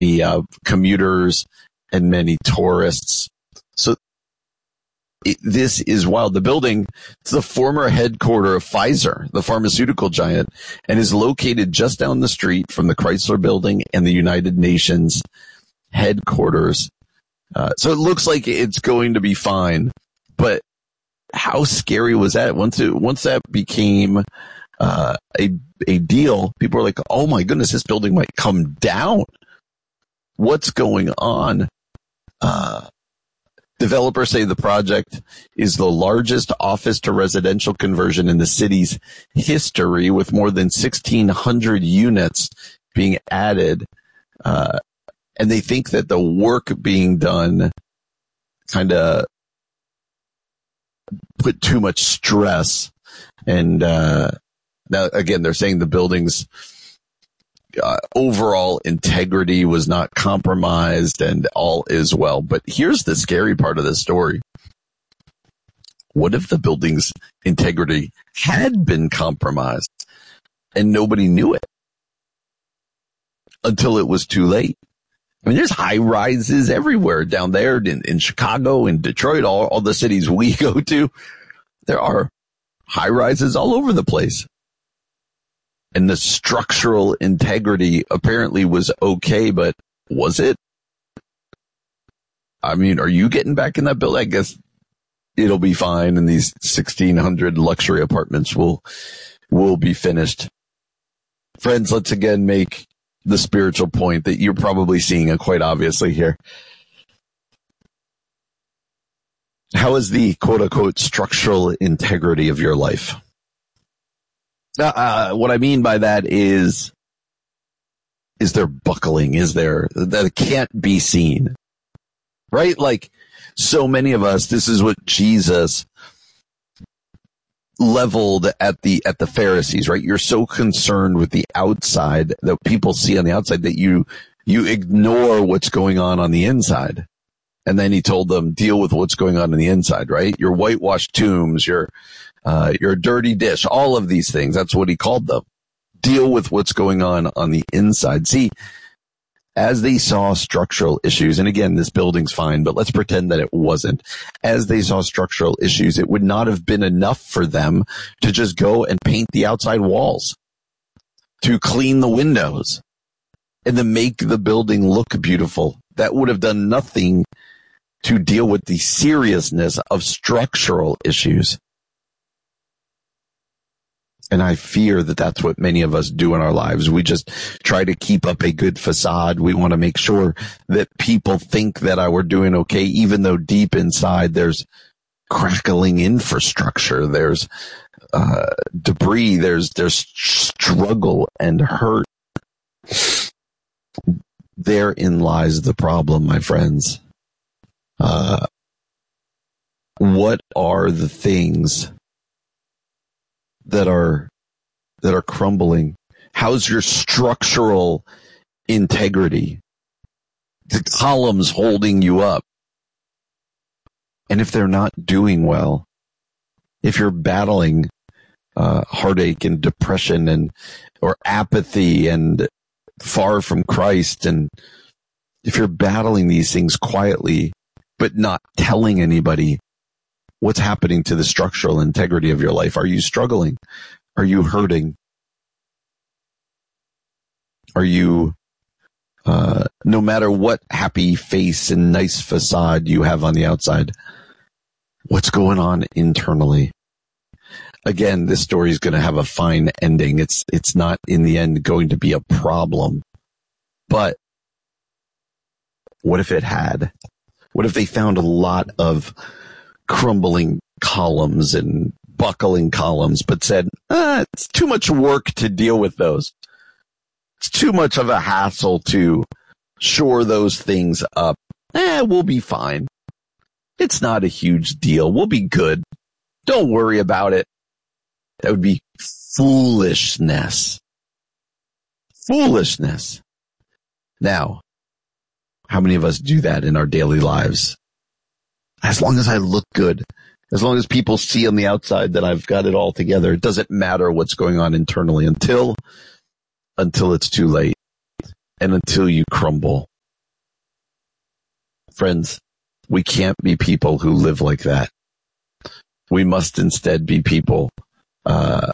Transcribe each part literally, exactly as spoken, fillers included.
uh, commuters and many tourists. So it, this is wild. The building, it's the former headquarters of Pfizer, the pharmaceutical giant, and is located just down the street from the Chrysler Building and the United Nations headquarters. Uh, so it looks like it's going to be fine, but how scary was that? Once it, once that became uh, a a deal, people were like, "Oh my goodness, this building might come down. What's going on?" Uh, developers say the project is the largest office to residential conversion in the city's history, with more than sixteen hundred units being added. Uh, and they think that the work being done kind of put too much stress. And uh, now, again, they're saying the building's uh, overall integrity was not compromised and all is well. But here's the scary part of the story. What if the building's integrity had been compromised and nobody knew it until it was too late? I mean, there's high rises everywhere down there in, in Chicago, in Detroit, all, all the cities we go to. There are high rises all over the place. And the structural integrity apparently was okay, but was it? I mean, are you getting back in that building? I guess it'll be fine, and these sixteen hundred luxury apartments will, will be finished. Friends, let's again make the spiritual point that you're probably seeing it quite obviously here. How is the quote-unquote structural integrity of your life? Uh, what I mean by that is, is there buckling? Is there, that can't be seen? Right? Like, so many of us, this is what Jesus leveled at the, at the Pharisees, right? You're so concerned with the outside that people see on the outside that you, you ignore what's going on on the inside. And then he told them, deal with what's going on on the inside, right? Your whitewashed tombs, your, uh, your dirty dish, all of these things. That's what he called them. Deal with what's going on on the inside. See, as they saw structural issues, and again, this building's fine, but let's pretend that it wasn't. As they saw structural issues, it would not have been enough for them to just go and paint the outside walls, to clean the windows, and to make the building look beautiful. That would have done nothing to deal with the seriousness of structural issues. And I fear that that's what many of us do in our lives. We just try to keep up a good facade. We want to make sure that people think that we're doing okay, even though deep inside there's crackling infrastructure, there's uh, debris, there's there's struggle and hurt. Therein lies the problem, my friends. Uh, what are the things that are, that are crumbling? How's your structural integrity? The columns holding you up. And if they're not doing well, if you're battling, uh, heartache and depression and, or apathy and far from Christ, and if you're battling these things quietly, but not telling anybody what's happening to the structural integrity of your life, are you struggling? Are you hurting? Are you, uh, no matter what happy face and nice facade you have on the outside, what's going on internally? Again, this story is going to have a fine ending. It's, it's not in the end going to be a problem. But what if it had? What if they found a lot of crumbling columns and buckling columns, but said, ah, it's too much work to deal with those. It's too much of a hassle to shore those things up. Eh, we'll be fine. It's not a huge deal. We'll be good. Don't worry about it. That would be foolishness. Foolishness. Now, how many of us do that in our daily lives? As long as I look good, as long as people see on the outside that I've got it all together, it doesn't matter what's going on internally until, until it's too late and until you crumble. Friends, we can't be people who live like that. We must instead be people uh,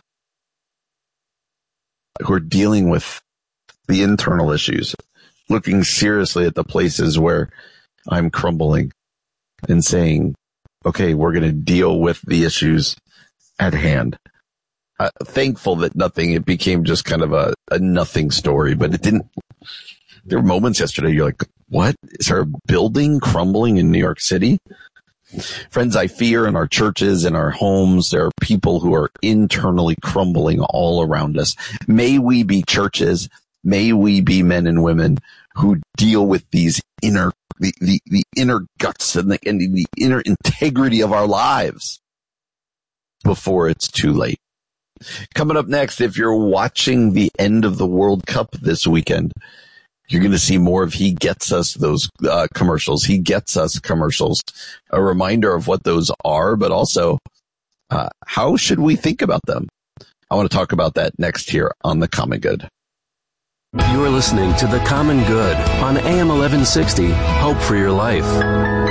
who are dealing with the internal issues, looking seriously at the places where I'm crumbling and saying, okay, we're going to deal with the issues at hand. Uh, thankful that nothing, it became just kind of a, a nothing story, but it didn't. There were moments yesterday you're like, what? Is there a building crumbling in New York City? Friends, I fear in our churches, in our homes, there are people who are internally crumbling all around us. May we be churches, may we be men and women who deal with these inner, the, the, the inner guts and the, and the inner integrity of our lives before it's too late. Coming up next, if you're watching the end of the World Cup this weekend, you're going to see more of He Gets Us, those uh, commercials. He Gets Us commercials. A reminder of what those are, but also uh, how should we think about them? I want to talk about that next here on The Common Good. You are listening to The Common Good on A M eleven sixty, Hope for Your Life.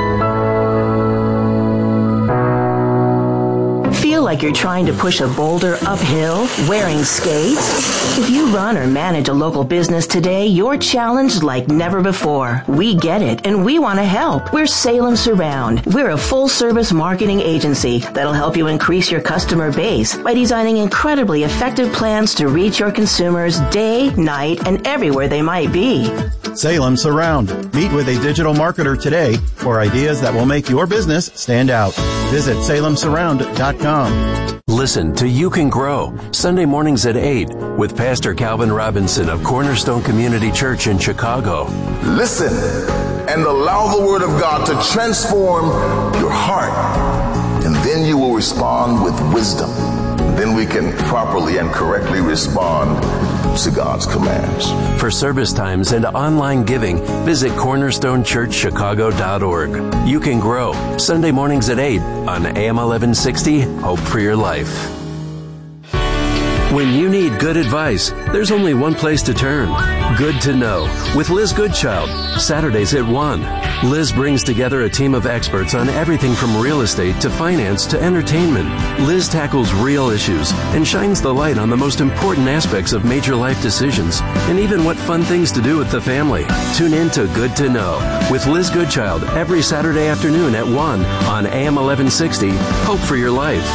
Feel like you're trying to push a boulder uphill wearing skates? If you run or manage a local business today, you're challenged like never before. We get it, and we want to help. We're Salem Surround. We're a full-service marketing agency that'll help you increase your customer base by designing incredibly effective plans to reach your consumers day, night, and everywhere they might be. Salem Surround. Meet with a digital marketer today for ideas that will make your business stand out. Visit salem surround dot com. Listen to You Can Grow, Sunday mornings at eight with Pastor Calvin Robinson of Cornerstone Community Church in Chicago. Listen and allow the Word of God to transform your heart, and then you will respond with wisdom. Then we can properly and correctly respond to God's commands. For service times and online giving, visit cornerstone church chicago dot org. You Can Grow, Sunday mornings at eight on A M eleven sixty, Hope for Your Life. When you need good advice, there's only one place to turn. Good to Know with Liz Goodchild, Saturdays at one. Liz brings together a team of experts on everything from real estate to finance to entertainment. Liz tackles real issues and shines the light on the most important aspects of major life decisions and even what fun things to do with the family. Tune in to Good to Know with Liz Goodchild every Saturday afternoon at one on A M eleven sixty, Hope for Your Life.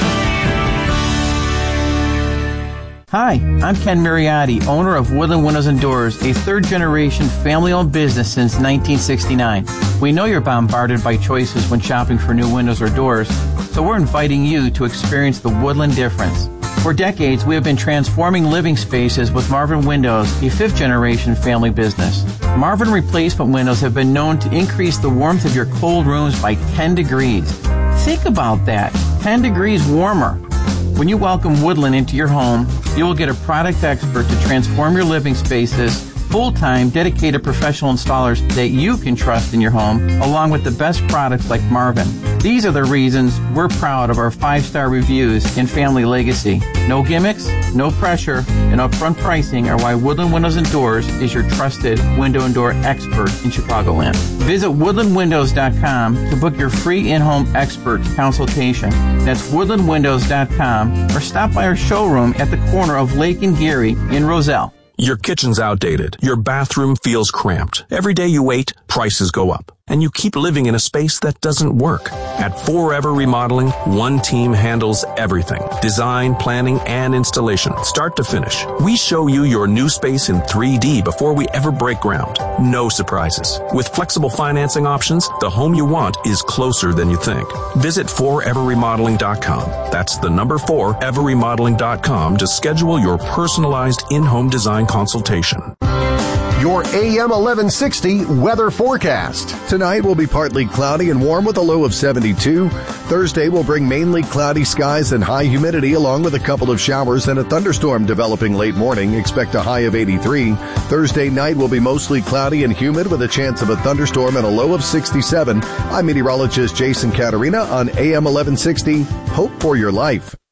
Hi, I'm Ken Mariotti, owner of Woodland Windows and Doors, a third-generation family-owned business since nineteen sixty-nine. We know you're bombarded by choices when shopping for new windows or doors, so we're inviting you to experience the Woodland difference. For decades, we have been transforming living spaces with Marvin Windows, a fifth-generation family business. Marvin replacement windows have been known to increase the warmth of your cold rooms by ten degrees. Think about that, ten degrees warmer. When you welcome Woodland into your home, you will get a product expert to transform your living spaces, full-time, dedicated professional installers that you can trust in your home, along with the best products like Marvin. These are the reasons we're proud of our five-star reviews and family legacy. No gimmicks, no pressure, and upfront pricing are why Woodland Windows and Doors is your trusted window and door expert in Chicagoland. Visit woodland windows dot com to book your free in-home expert consultation. That's woodland windows dot com, or stop by our showroom at the corner of Lake and Geary in Roselle. Your kitchen's outdated. Your bathroom feels cramped. Every day you wait, prices go up. And you keep living in a space that doesn't work. At Forever Remodeling, one team handles everything. Design, planning, and installation, start to finish. We show you your new space in three D before we ever break ground. No surprises. With flexible financing options, the home you want is closer than you think. Visit forever remodeling dot com. That's the number four, ever remodeling dot com to schedule your personalized in-home design consultation. Your A M eleven sixty weather forecast. Tonight will be partly cloudy and warm with a low of seventy-two. Thursday will bring mainly cloudy skies and high humidity along with a couple of showers and a thunderstorm developing late morning. Expect a high of eighty-three. Thursday night will be mostly cloudy and humid with a chance of a thunderstorm and a low of sixty-seven. I'm meteorologist Jason Caterina on A M eleven sixty. Hope for Your Life.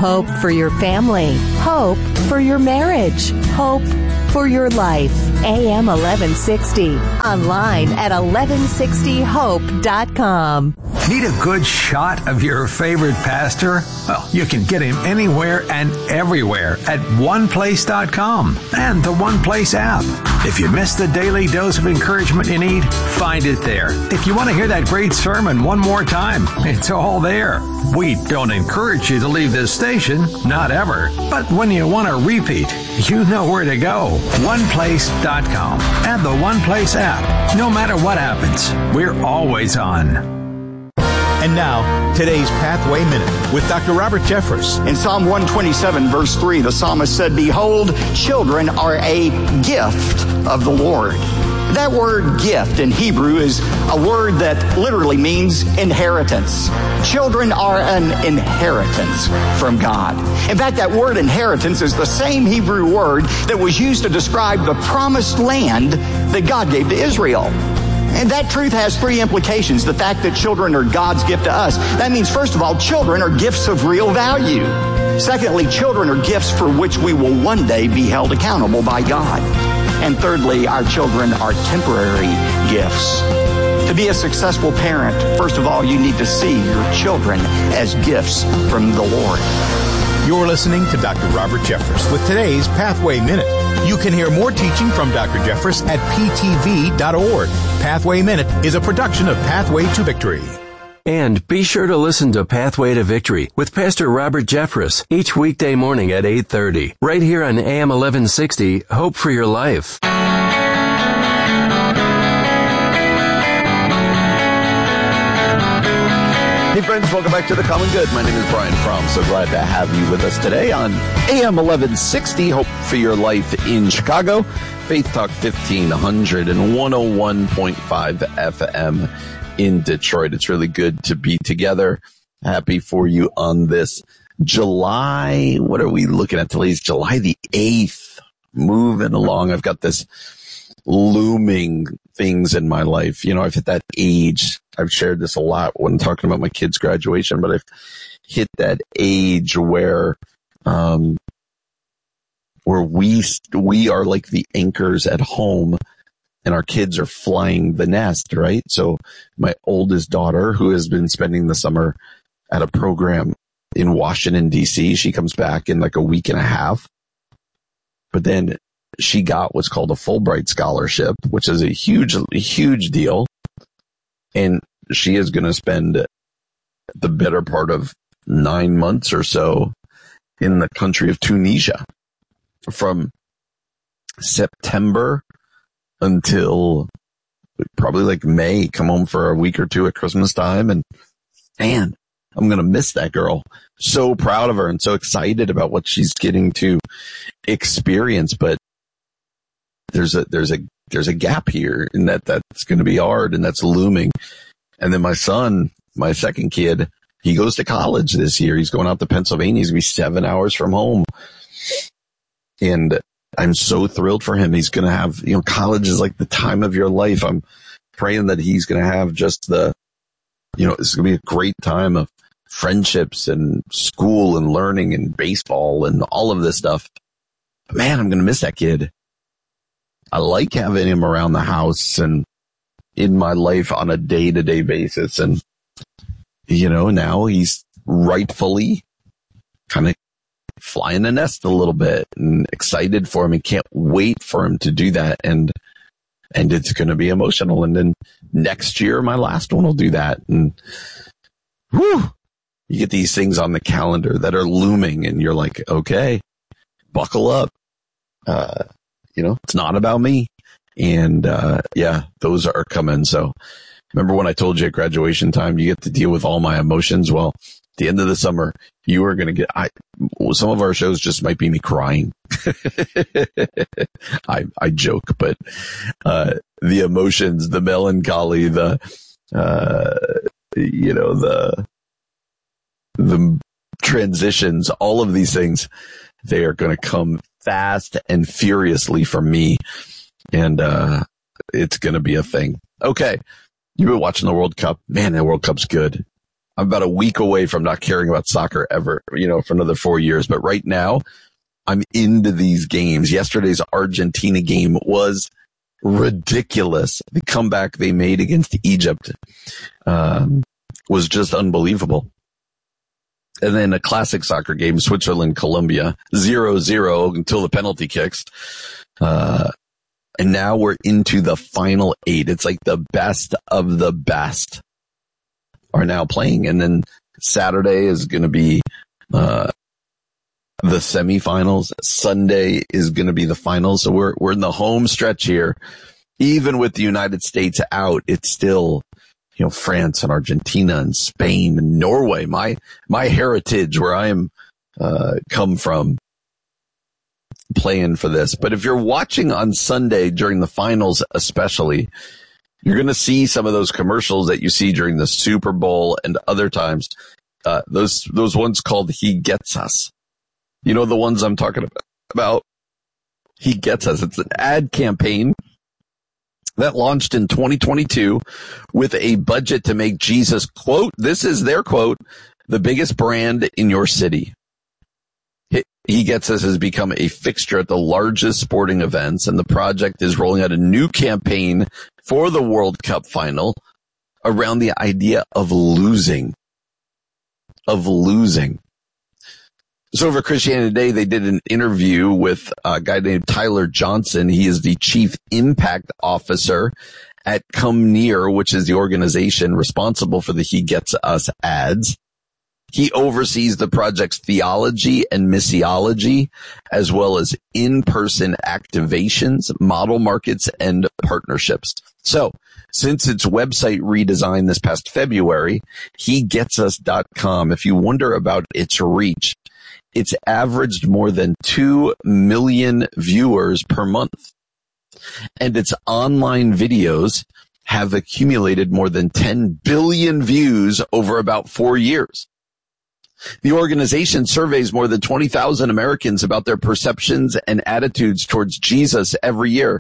Hope for your family. Hope for your marriage. Hope for your life. A M eleven sixty. Online at eleven sixty hope dot com. Need a good shot of your favorite pastor? Well, you can get him anywhere and everywhere at one place dot com and the One Place app. If you missed the daily dose of encouragement you need, find it there. If you want to hear that great sermon one more time, it's all there. We don't encourage you to leave this station, not ever. But when you want to repeat, you know where to go. one place dot com and the One Place app. No matter what happens, we're always on. And now, today's Pathway Minute with Doctor Robert Jeffress. In Psalm one twenty-seven, verse three, the psalmist said, "Behold, children are a gift of the Lord." That word gift in Hebrew is a word that literally means inheritance. Children are an inheritance from God. In fact, that word inheritance is the same Hebrew word that was used to describe the promised land that God gave to Israel. And that truth has three implications. The fact that children are God's gift to us. That means, first of all, children are gifts of real value. Secondly, children are gifts for which we will one day be held accountable by God. And thirdly, our children are temporary gifts. To be a successful parent, first of all, you need to see your children as gifts from the Lord. You're listening to Doctor Robert Jeffress with today's Pathway Minute. You can hear more teaching from Doctor Jeffress at P T V dot org. Pathway Minute is a production of Pathway to Victory. And be sure to listen to Pathway to Victory with Pastor Robert Jeffress each weekday morning at eight thirty, right here on A M eleven sixty, Hope for Your Life. Hey friends, welcome back to The Common Good. My name is Brian Fromm. So glad to have you with us today on A M eleven sixty, Hope for Your Life in Chicago, Faith Talk fifteen hundred and one oh one point five F M in Detroit. It's really good to be together. Happy for you on this July, what are we looking at? Today's July the eighth. Moving along. I've got this looming things in my life. You know, I've hit that age. I've shared this a lot when talking about my kids' graduation, but I've hit that age where, um, where we, we are like the anchors at home and our kids are flying the nest, right? So my oldest daughter, who has been spending the summer at a program in Washington, D C, she comes back in like a week and a half, but then she got what's called a Fulbright scholarship, which is a huge, huge deal. And she is going to spend the better part of nine months or so in the country of Tunisia from September until probably like May, come home for a week or two at Christmas time. And man, I'm going to miss that girl. So proud of her and so excited about what she's getting to experience. But there's a, there's a, there's a gap here in that that's going to be hard and that's looming. And then my son, my second kid, he goes to college this year. He's going out to Pennsylvania. He's going to be seven hours from home. And I'm so thrilled for him. He's going to have, you know, college is like the time of your life. I'm praying that he's going to have just the, you know, it's going to be a great time of friendships and school and learning and baseball and all of this stuff. But man, I'm going to miss that kid. I like having him around the house and in my life on a day-to-day basis. And, you know, now he's rightfully kind of flying the nest a little bit and excited for him and can't wait for him to do that. And, and it's going to be emotional. And then next year, my last one will do that. And whew, you get these things on the calendar that are looming and you're like, okay, buckle up. Uh, you know, it's not about me. And, uh, yeah, those are coming. So remember when I told you at graduation time, you get to deal with all my emotions? Well, at the end of the summer, you are going to get, I, some of our shows just might be me crying. I, I joke, but, uh, the emotions, the melancholy, the, uh, you know, the, the transitions, all of these things, they are going to come fast and furiously for me. And, uh, it's going to be a thing. Okay. You've been watching the World Cup. Man, the World Cup's good. I'm about a week away from not caring about soccer ever, you know, for another four years. But right now, I'm into these games. Yesterday's Argentina game was ridiculous. The comeback they made against Egypt um, was just unbelievable. And then a classic soccer game, Switzerland-Colombia, zero zero until the penalty kicks. Uh, and now we're into the final eight. It's like the best of the best are now playing. And then Saturday is going to be uh, the semifinals. Sunday is going to be the finals. So we're we're in the home stretch here. Even with the United States out, it's still, you know, France and Argentina and Spain and Norway, my, my heritage where I am, uh, come from playing for this. But if you're watching on Sunday during the finals, especially, you're going to see some of those commercials that you see during the Super Bowl and other times, uh, those, those ones called He Gets Us. You know, the ones I'm talking about. He Gets Us. It's an ad campaign that launched in twenty twenty-two with a budget to make Jesus, quote, this is their quote, the biggest brand in your city. He Gets Us has become a fixture at the largest sporting events, and the project is rolling out a new campaign for the World Cup final around the idea of losing. Of losing. So over Christianity Today, they did an interview with a guy named Tyler Johnson. He is the chief impact officer at Come Near, which is the organization responsible for the He Gets Us ads. He oversees the project's theology and missiology, as well as in-person activations, model markets, and partnerships. So, since its website redesign this past February, he gets us dot com, if you wonder about its reach, it's averaged more than two million viewers per month. And its online videos have accumulated more than ten billion views over about four years. The organization surveys more than twenty thousand Americans about their perceptions and attitudes towards Jesus every year.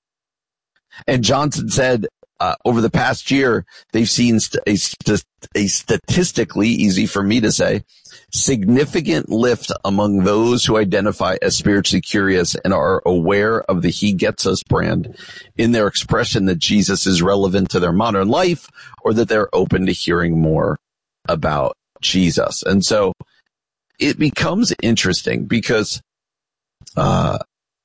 And Johnson said, uh, over the past year, they've seen st- a, st- a statistically, easy for me to say, significant lift among those who identify as spiritually curious and are aware of the He Gets Us brand in their expression that Jesus is relevant to their modern life or that they're open to hearing more about Jesus. And so it becomes interesting because uh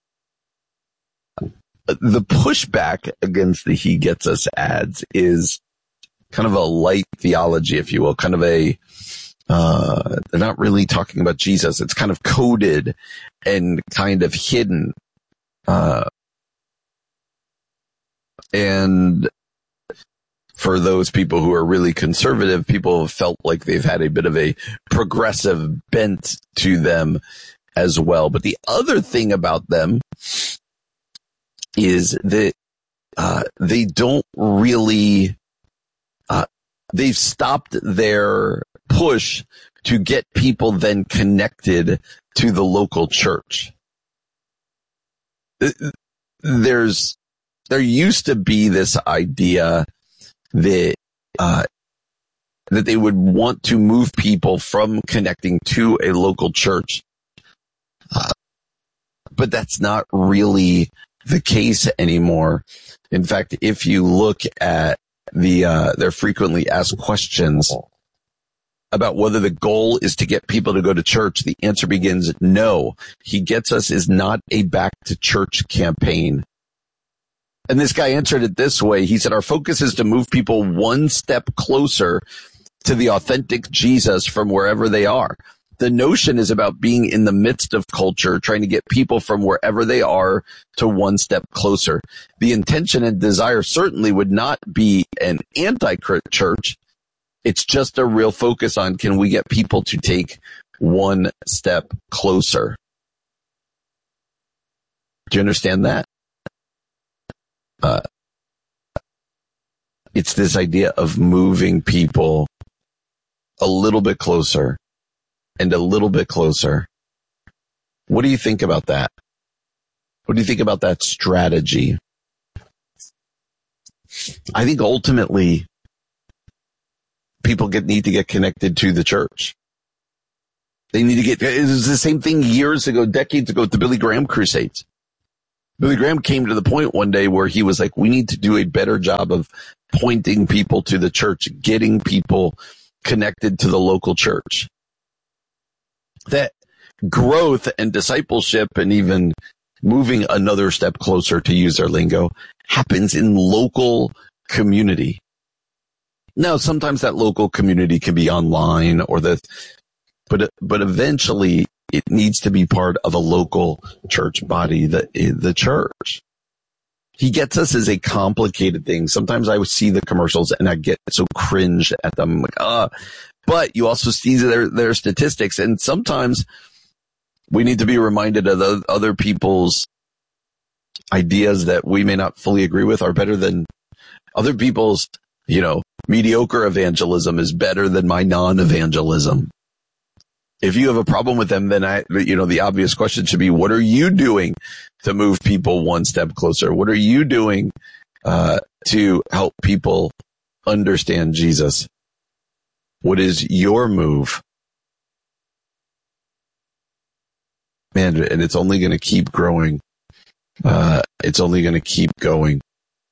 the pushback against the He Gets Us ads is kind of a light theology, if you will, kind of a uh they're not really talking about Jesus. It's kind of coded and kind of hidden. Uh and for those people who are really conservative, people have felt like they've had a bit of a progressive bent to them as well. But the other thing about them is that uh, they don't really, uh, they've stopped their push to get people then connected to the local church. There's, there used to be this idea that, uh, that they would want to move people from connecting to a local church. Uh, but that's not really the case anymore. In fact, if you look at the, uh, their frequently asked questions about whether the goal is to get people to go to church, the answer begins no. He Gets Us is not a back to church campaign. And this guy answered it this way. He said, our focus is to move people one step closer to the authentic Jesus from wherever they are. The notion is about being in the midst of culture, trying to get people from wherever they are to one step closer. The intention and desire certainly would not be an anti-church. It's just a real focus on, can we get people to take one step closer? Do you understand that? Uh, it's this idea of moving people a little bit closer and a little bit closer. What do you think about that? What do you think about that strategy? I think ultimately people get need to get connected to the church. They need to get, it was the same thing years ago, decades ago, with the Billy Graham Crusades. Billy Graham came to the point one day where he was like, we need to do a better job of pointing people to the church, getting people connected to the local church. That growth and discipleship and even moving another step closer, to use their lingo, happens in local community. Now, sometimes that local community can be online or the, but, but eventually it needs to be part of a local church body, the, the church. He gets us as a complicated thing. Sometimes I would see the commercials and I get so cringed at them. I'm like, ah, but you also see their, their statistics. And sometimes we need to be reminded of the other people's ideas that we may not fully agree with are better than other people's, you know, mediocre evangelism is better than my non-evangelism. If you have a problem with them, then I, you know, the obvious question should be, what are you doing to move people one step closer? What are you doing, uh, to help people understand Jesus? What is your move? Man, and it's only going to keep growing. Uh, it's only going to keep going.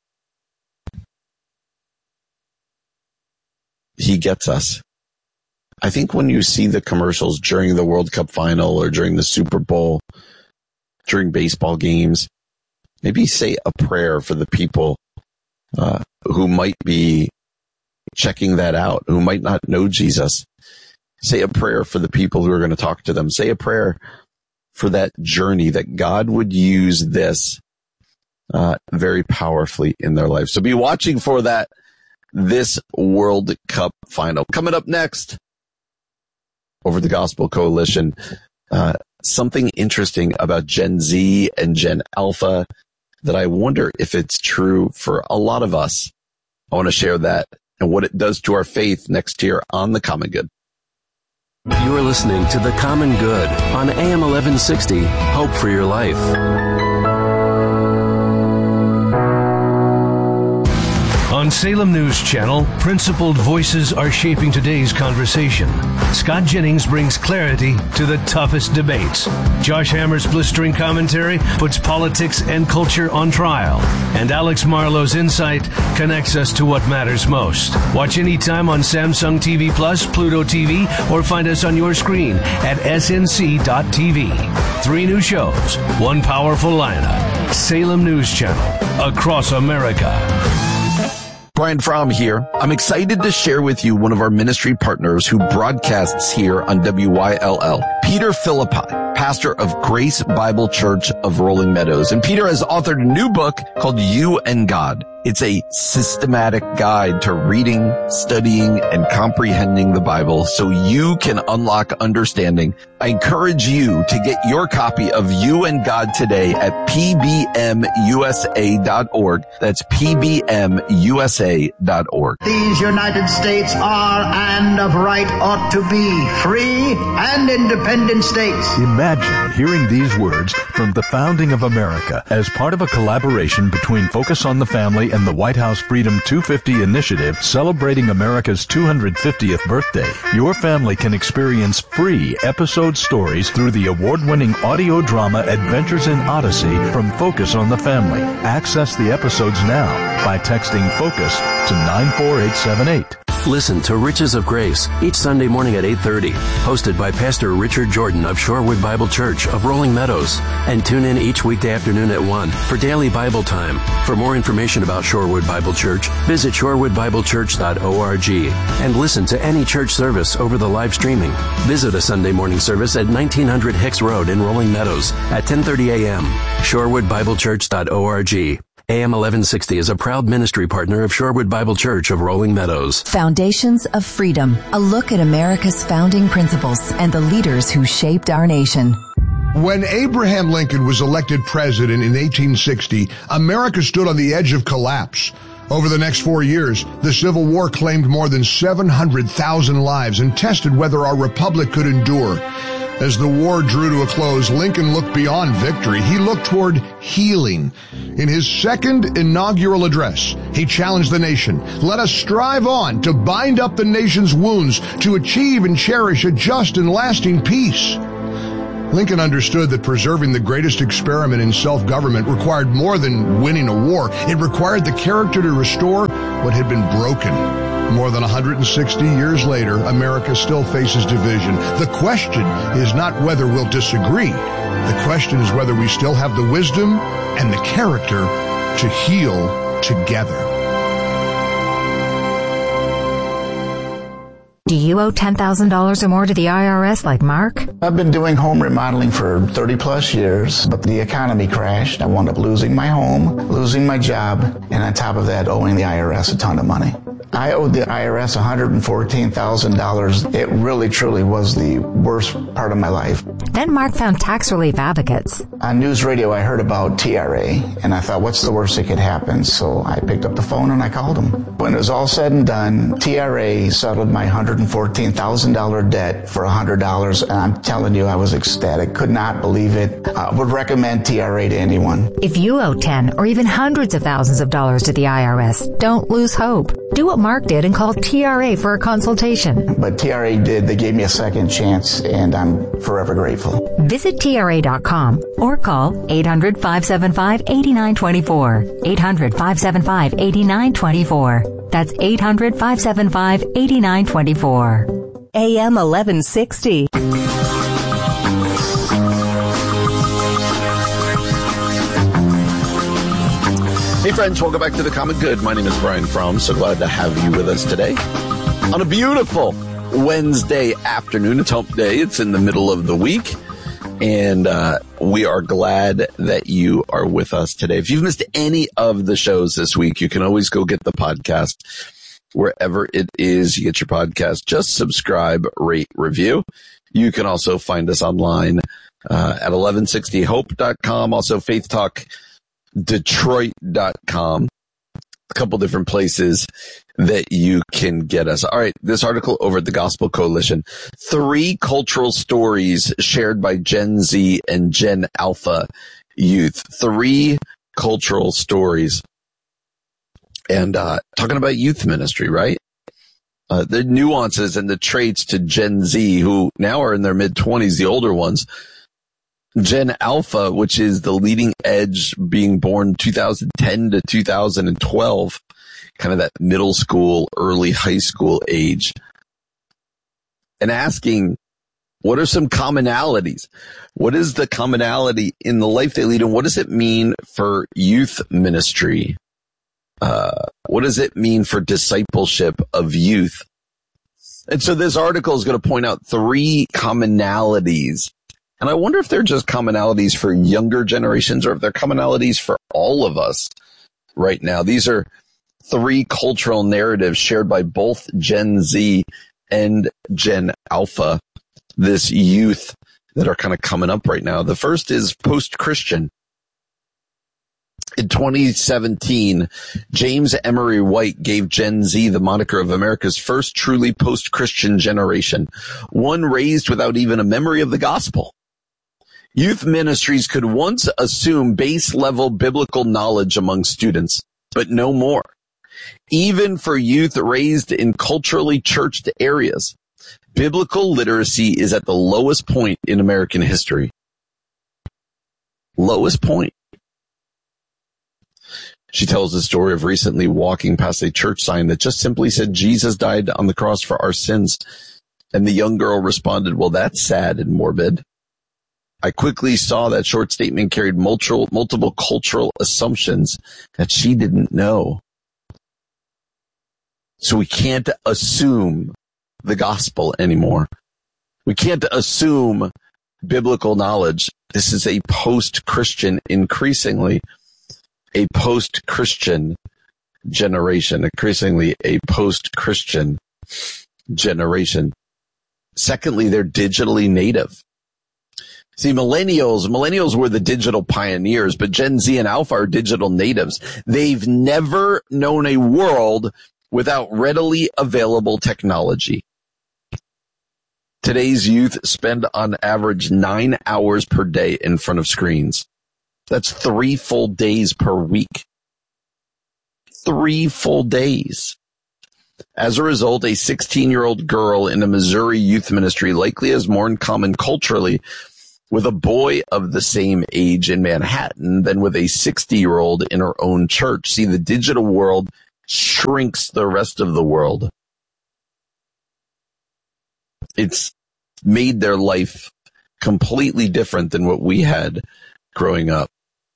He gets us. I think when you see the commercials during the World Cup final or during the Super Bowl, during baseball games, maybe say a prayer for the people uh, who might be checking that out, who might not know Jesus. Say a prayer for the people who are going to talk to them. Say a prayer for that journey, that God would use this uh, very powerfully in their life. So be watching for that, this World Cup final. Coming up next, over the Gospel Coalition, uh, something interesting about Gen Z and Gen Alpha that I wonder if it's true for a lot of us. I want to share that and what it does to our faith next year on The Common Good. You are listening to The Common Good on A M eleven sixty, Hope for Your Life. On Salem News Channel, principled voices are shaping today's conversation. Scott Jennings brings clarity to the toughest debates. Josh Hammer's blistering commentary puts politics and culture on trial. And Alex Marlowe's insight connects us to what matters most. Watch anytime on Samsung T V Plus, Pluto T V, or find us on your screen at S N C dot T V. Three new shows, one powerful lineup. Salem News Channel, across America. Brian Fromm here. I'm excited to share with you one of our ministry partners who broadcasts here on W Y L L, Peter Philippi, pastor of Grace Bible Church of Rolling Meadows. And Peter has authored a new book called You and God. It's a systematic guide to reading, studying, and comprehending the Bible so you can unlock understanding. I encourage you to get your copy of You and God today at P B M U S A dot org. That's P B M U S A dot org. These United States are and of right ought to be free and independent states. Imagine hearing these words from the founding of America as part of a collaboration between Focus on the Family and the White House Freedom two fifty initiative celebrating America's two hundred fiftieth birthday. Your family can experience free episode stories through the award-winning audio drama Adventures in Odyssey from Focus on the Family. Access the episodes now by texting FOCUS to nine four eight seven eight. Listen to Riches of Grace each Sunday morning at eight thirty, hosted by Pastor Richard Jordan of Shorewood Bible Church of Rolling Meadows. And tune in each weekday afternoon at one for daily Bible time. For more information about Shorewood Bible Church, visit shorewood bible church dot org and listen to any church service over the live streaming. Visit a Sunday morning service at nineteen hundred Hicks Road in Rolling Meadows at ten thirty a.m. shorewood bible church dot org. A M eleven sixty is a proud ministry partner of Shorewood Bible Church of Rolling Meadows. Foundations of Freedom, a look at America's founding principles and the leaders who shaped our nation. When Abraham Lincoln was elected president in eighteen sixty, America stood on the edge of collapse. Over the next four years, the Civil War claimed more than seven hundred thousand lives and tested whether our republic could endure. As the war drew to a close, Lincoln looked beyond victory. He looked toward healing. In his second inaugural address, he challenged the nation. Let us strive on to bind up the nation's wounds, to achieve and cherish a just and lasting peace. Lincoln understood that preserving the greatest experiment in self-government required more than winning a war. It required the character to restore what had been broken. More than one hundred sixty years later, America still faces division. The question is not whether we'll disagree. The question is whether we still have the wisdom and the character to heal together. Do you owe ten thousand dollars or more to the I R S like Mark? I've been doing home remodeling for thirty plus years, but the economy crashed. I wound up losing my home, losing my job, and on top of that, owing the I R S a ton of money. I owed the I R S one hundred fourteen thousand dollars. It really, truly was the worst part of my life. Then Mark found tax relief advocates. On news radio, I heard about T R A, and I thought, what's the worst that could happen? So I picked up the phone and I called them. When it was all said and done, T R A settled my one hundred fourteen thousand dollars debt for one hundred dollars, and I'm telling you, I was ecstatic. Could not believe it. I would recommend T R A to anyone. If you owe ten or even hundreds of thousands of dollars to the I R S, don't lose hope. Do what Mark did and call T R A for a consultation. But T R A did. They gave me a second chance, and I'm forever grateful. Visit T R A dot com or call eight hundred, five seven five, eight nine two four. eight hundred, five seven five, eight nine two four. That's eight hundred, five seven five, eight nine two four. A M eleven sixty. Hey friends, welcome back to The Common Good. My name is Brian Fromm. So glad to have you with us today on a beautiful Wednesday afternoon. It's hump day. It's in the middle of the week. And uh, we are glad that you are with us today. If you've missed any of the shows this week, you can always go get the podcast wherever it is you get your podcast. Just subscribe, rate, review. You can also find us online uh, at eleven sixty hope dot com. Also faith talk detroit dot com. A couple different places that you can get us. All right, this article over at the Gospel Coalition. Three cultural stories shared by Gen Z and Gen Alpha youth. Three cultural stories. And uh talking about youth ministry, right? Uh the nuances and the traits to Gen Z, who now are in their mid-twenties, the older ones. Gen Alpha, which is the leading edge, being born two thousand ten to two thousand twelve, kind of that middle school, early high school age, and asking, what are some commonalities? What is the commonality in the life they lead, and what does it mean for youth ministry? Uh, what does it mean for discipleship of youth? And so this article is going to point out three commonalities. And I wonder if they're just commonalities for younger generations or if they're commonalities for all of us right now. These are three cultural narratives shared by both Gen Z and Gen Alpha, this youth that are kind of coming up right now. The first is post-Christian. In twenty seventeen, James Emery White gave Gen Z the moniker of America's first truly post-Christian generation, one raised without even a memory of the gospel. Youth ministries could once assume base-level biblical knowledge among students, but no more. Even for youth raised in culturally churched areas, biblical literacy is at the lowest point in American history. Lowest point. She tells the story of recently walking past a church sign that just simply said, Jesus died on the cross for our sins. And the young girl responded, well, that's sad and morbid. I quickly saw that short statement carried multiple, multiple cultural assumptions that she didn't know. So we can't assume the gospel anymore. We can't assume biblical knowledge. This is a post-Christian, increasingly a post-Christian generation, increasingly a post-Christian generation. Secondly, they're digitally native. See, millennials, millennials were the digital pioneers, but Gen Z and Alpha are digital natives. They've never known a world without readily available technology. Today's youth spend on average nine hours per day in front of screens. That's three full days per week. Three full days. As a result, a sixteen-year-old girl in a Missouri youth ministry likely has more in common culturally with a boy of the same age in Manhattan than with a sixty-year-old in her own church. See, the digital world shrinks the rest of the world. It's made their life completely different than what we had growing up.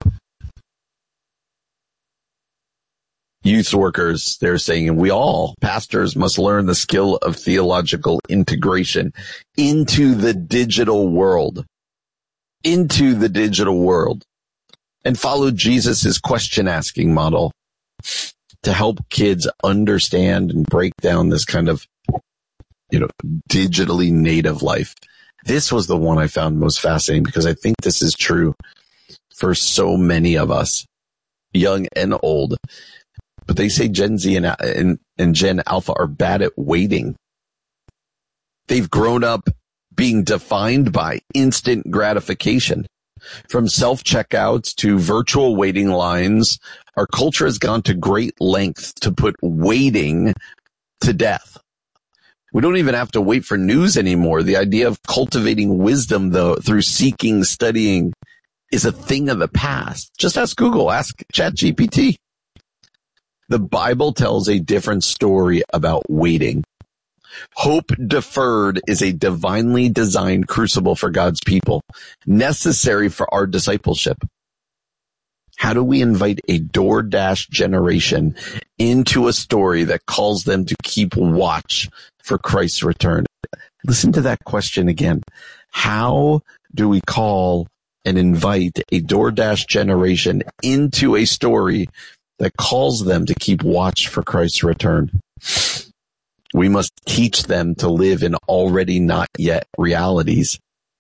Youth workers, they're saying, and we all, pastors, must learn the skill of theological integration into the digital world, into the digital world, and follow Jesus's question-asking model to help kids understand and break down this kind of, you know, digitally native life. This was the one I found most fascinating because I think this is true for so many of us, young and old. But they say Gen Z and, and, and Gen Alpha are bad at waiting. They've grown up being defined by instant gratification. From self-checkouts to virtual waiting lines, our culture has gone to great lengths to put waiting to death. We don't even have to wait for news anymore. The idea of cultivating wisdom, though, through seeking, studying, is a thing of the past. Just ask Google, ask ChatGPT. The Bible tells a different story about waiting. Hope deferred is a divinely designed crucible for God's people, necessary for our discipleship. How do we invite a DoorDash generation into a story that calls them to keep watch for Christ's return? Listen to that question again. How do we call and invite a DoorDash generation into a story that calls them to keep watch for Christ's return? We must teach them to live in already not yet realities.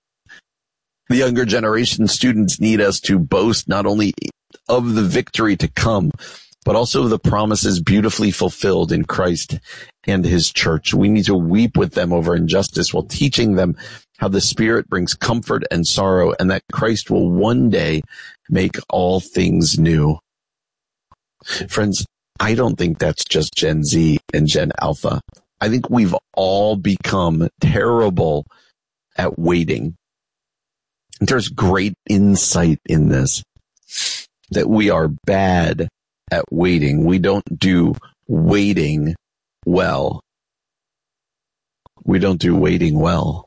The younger generation students need us to boast not only of the victory to come, but also of the promises beautifully fulfilled in Christ and his church. We need to weep with them over injustice while teaching them how the Spirit brings comfort and sorrow, and that Christ will one day make all things new. Friends, I don't think that's just Gen Z and Gen Alpha. I think we've all become terrible at waiting. There's great insight in this, that we are bad at waiting. We don't do waiting well. We don't do waiting well.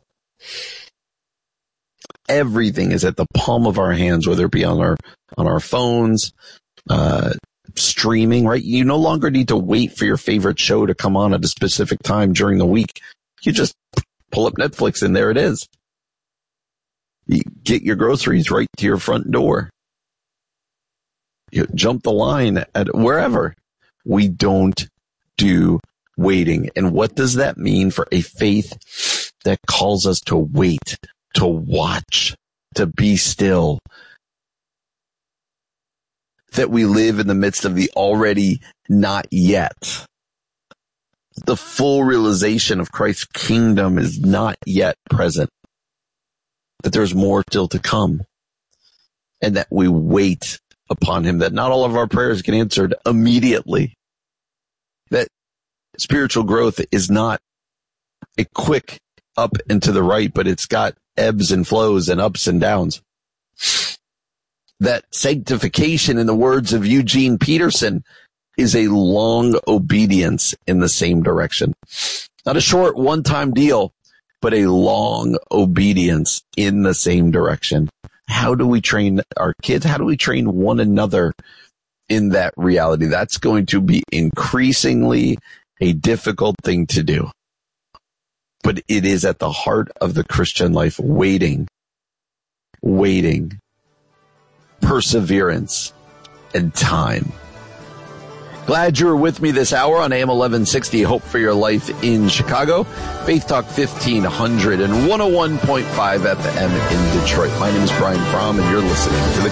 Everything is at the palm of our hands, whether it be on our, on our phones, uh, streaming, right? You no longer need to wait for your favorite show to come on at a specific time during the week. You just pull up Netflix and there it is. You get your groceries right to your front door. You jump the line at wherever. We don't do waiting. And what does that mean for a faith that calls us to wait, to watch, to be still? That we live in the midst of the already not yet. The full realization of Christ's kingdom is not yet present. That there's more still to come. And that we wait upon him. That not all of our prayers get answered immediately. That spiritual growth is not a quick up and to the right, but it's got ebbs and flows and ups and downs. That sanctification, in the words of Eugene Peterson, is a long obedience in the same direction. Not a short one-time deal, but a long obedience in the same direction. How do we train our kids? How do we train one another in that reality? That's going to be increasingly a difficult thing to do. But it is at the heart of the Christian life, waiting, waiting. Perseverance and time. Glad you were with me this hour on A M eleven sixty, Hope for Your Life in Chicago, Faith Talk fifteen hundred and one oh one point five F M in Detroit. My name is Brian Fromm, and you're listening to the